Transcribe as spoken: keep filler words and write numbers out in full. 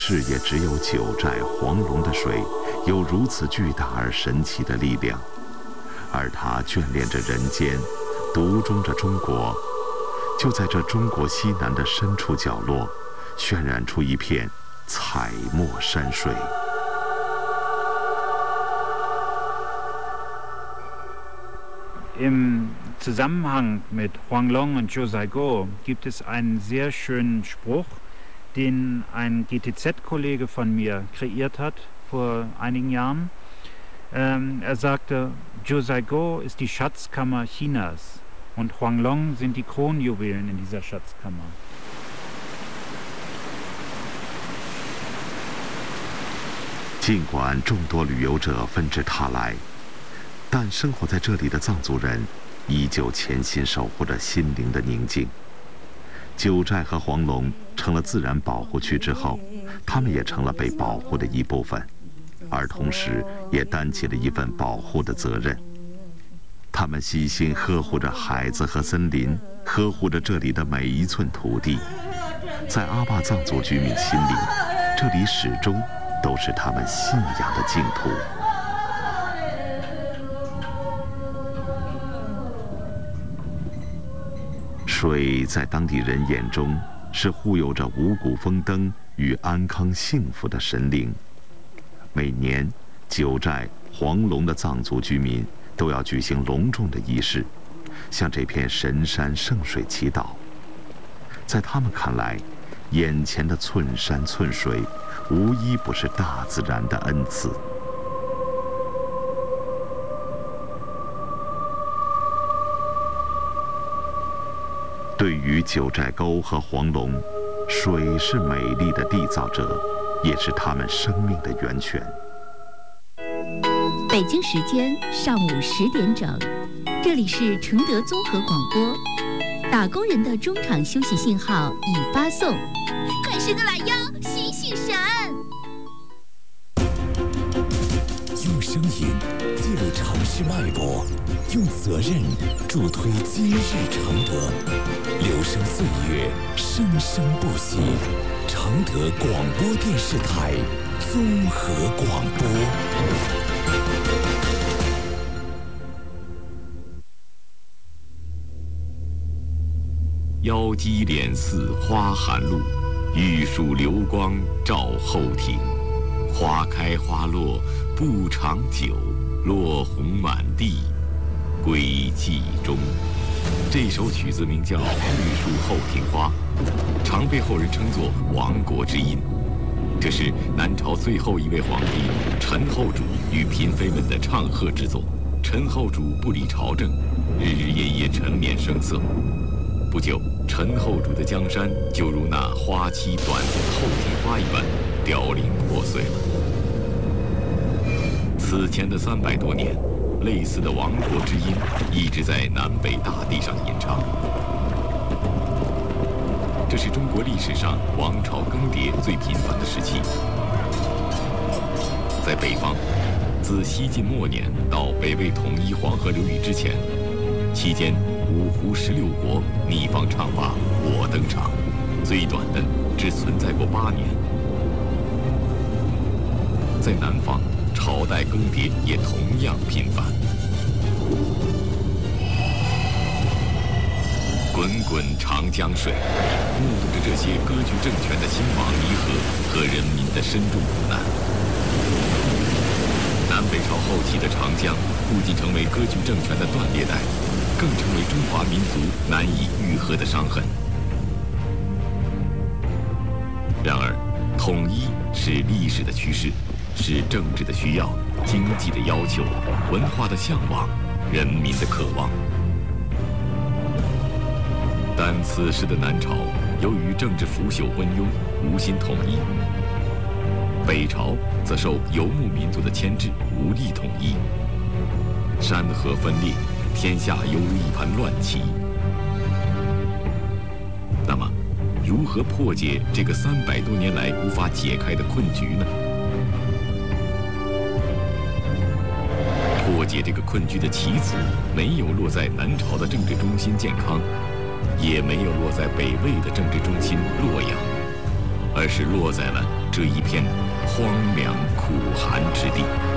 是也只有九寨黄龙的水有如此巨大而神奇的力量，而它眷恋着人间，独钟着中国。就在这中国西南的深处角落，渲染出一片彩墨山水。 Im Zusammenhang mit Huanglong und Jiuzhaigou gibt es einen sehr schönen Spruch, den ein G T Z-Kollege von mir kreiert hat vor einigen Jahren. Ähm, er sagte, Jiuzhaigou ist die Schatzkammer Chinas und Huanglong sind die Kronjuwelen in dieser Schatzkammer. 尽管众多旅游者纷至沓来，但生活在这里的藏族人依旧潜心守护着心灵的宁静。九寨和黄龙成了自然保护区之后，他们也成了被保护的一部分，而同时也担起了一份保护的责任。他们悉心呵护着孩子和森林，呵护着这里的每一寸土地。在阿坝藏族居民心里，这里始终都是他们信仰的净土。水在当地人眼中是护佑着五谷丰登与安康幸福的神灵。每年，九寨、黄龙的藏族居民都要举行隆重的仪式，向这片神山圣水祈祷。在他们看来，眼前的寸山寸水，无一不是大自然的恩赐。对于九寨沟和黄龙，水是美丽的缔造者，也是他们生命的源泉。 北京时间上午十点整，这里是承德综合广播。打工人的中场休息信号已发送，快伸个懒腰，醒醒神！ 用声音记录城市脉搏，用责任助推今日承德。留声岁月，生生不息。承德广播电视台综合广播。 腰肌敛似花含露，玉树流光照后庭。花开花落不长久，落红满地归寂中。这首曲子名叫《玉树后庭花》，常被后人称作亡国之音。这是南朝最后一位皇帝陈后主与嫔妃们的唱和之作。陈后主不理朝政，日日夜夜沉湎声色。不久，陈后主的江山就如那花期短暂的后庭花一般凋零破碎了。此前的三百多年，类似的亡国之音一直在南北大地上吟唱。这是中国历史上王朝更迭最频繁的时期。在北方，自西晋末年到北魏统一黄河流域之前，期间五胡十六国逆放唱罢我登场，最短的只存在过八年。在南方，朝代更迭也同样频繁。滚滚长江水，目睹着这些割据政权的兴亡离合和人民的深重苦难。南北朝后期的长江不仅成为割据政权的断裂带，更成为中华民族难以愈合的伤痕。然而，统一是历史的趋势，是政治的需要、经济的要求、文化的向往、人民的渴望。但此时的南朝，由于政治腐朽昏庸，无心统一；北朝则受游牧民族的牵制，无力统一。山河分裂，天下犹如一盘乱棋。那么，如何破解这个三百多年来无法解开的困局呢？破解这个困局的棋子，没有落在南朝的政治中心建康，也没有落在北魏的政治中心洛阳，而是落在了这一片荒凉苦寒之地。